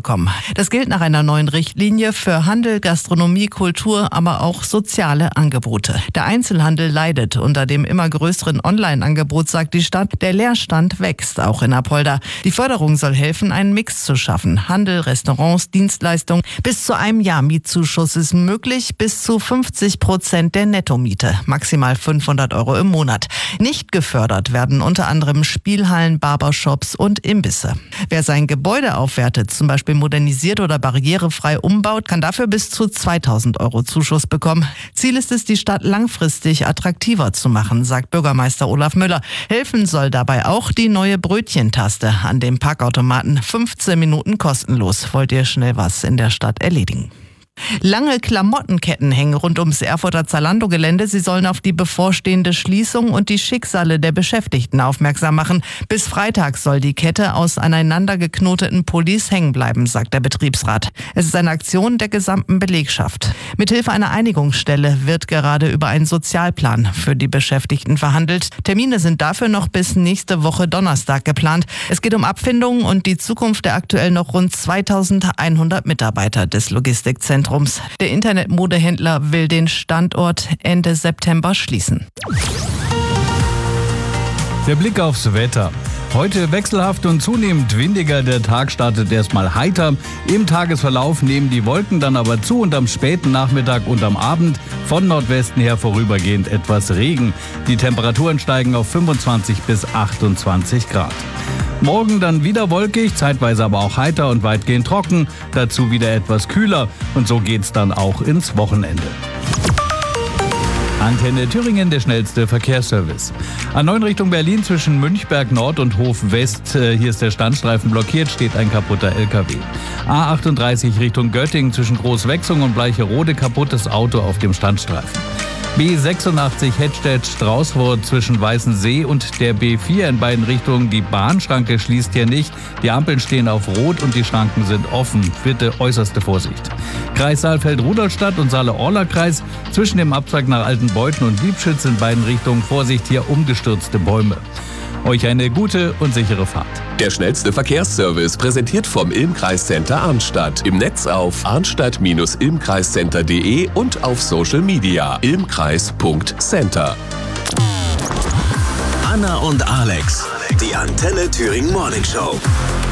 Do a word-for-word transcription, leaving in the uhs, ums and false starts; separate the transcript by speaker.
Speaker 1: bekommen. Das gilt nach einer neuen Richtlinie für Handel, Gastronomie, Kultur, aber auch soziale Angebote. Der Einzelhandel leidet unter dem immer größeren Online-Angebot, sagt die Stadt. Der Leerstand wächst auch in Apolda. Die Förderung soll helfen, einen Mix zu schaffen. Handel, Restaurants, Dienstleistungen. Bis zu einem Jahr Mietzuschuss ist möglich, bis zu fünfzig Prozent der Nettomiete, maximal fünfhundert Euro im Monat. Nicht gefördert werden unter anderem Spielhallen, Barbershops und Imbisse. Wer sein Gebäude aufwertet, zum Beispiel modernisiert oder barrierefrei umbaut, kann dafür bis zu zweitausend Euro Zuschuss bekommen. Ziel ist es, die Stadt langfristig attraktiver zu machen, sagt Bürgermeister Olaf Müller. Helfen soll dabei auch die neue Brötchentaste an dem Parkautomaten. fünfzehn Minuten kostenlos. Wollt ihr schnell was in der Stadt erledigen? Lange Klamottenketten hängen rund ums Erfurter Zalando-Gelände. Sie sollen auf die bevorstehende Schließung und die Schicksale der Beschäftigten aufmerksam machen. Bis Freitag soll die Kette aus aneinander geknoteten Pullis hängen bleiben, sagt der Betriebsrat. Es ist eine Aktion der gesamten Belegschaft. Mithilfe einer Einigungsstelle wird gerade über einen Sozialplan für die Beschäftigten verhandelt. Termine sind dafür noch bis nächste Woche Donnerstag geplant. Es geht um Abfindungen und die Zukunft der aktuell noch rund zweitausendeinhundert Mitarbeiter des Logistikzentrums. Der Internetmodehändler will den Standort Ende September schließen.
Speaker 2: Der Blick aufs Wetter. Heute wechselhaft und zunehmend windiger. Der Tag startet erstmal heiter. Im Tagesverlauf nehmen die Wolken dann aber zu und am späten Nachmittag und am Abend von Nordwesten her vorübergehend etwas Regen. Die Temperaturen steigen auf fünfundzwanzig bis achtundzwanzig Grad. Morgen dann wieder wolkig, zeitweise aber auch heiter und weitgehend trocken. Dazu wieder etwas kühler und so geht's dann auch ins Wochenende. Antenne Thüringen, der schnellste Verkehrsservice. A neun Richtung Berlin zwischen Münchberg Nord und Hof West. Hier ist der Standstreifen blockiert, steht ein kaputter L K W. A achtunddreißig Richtung Göttingen zwischen Großwechsung und Bleicherode, kaputtes Auto auf dem Standstreifen. B sechsundachtzig Hettstedt-Straußroth zwischen Weißensee und der B vier in beiden Richtungen. Die Bahnschranke schließt hier nicht. Die Ampeln stehen auf Rot und die Schranken sind offen. Bitte äußerste Vorsicht. Kreis Saalfeld-Rudolstadt und Saale-Orla-Kreis zwischen dem Abzweig nach Altenbeuthen und Liebschütz in beiden Richtungen. Vorsicht, hier umgestürzte Bäume. Euch eine gute und sichere Fahrt.
Speaker 3: Der schnellste Verkehrsservice präsentiert vom Ilm-Kreiscenter Arnstadt. Im Netz auf arnstadt Bindestrich ilmkreiscenter punkt de und auf Social Media ilmkreis punkt center.
Speaker 4: Anna und Alex, die Antenne Thüringen Morning Show.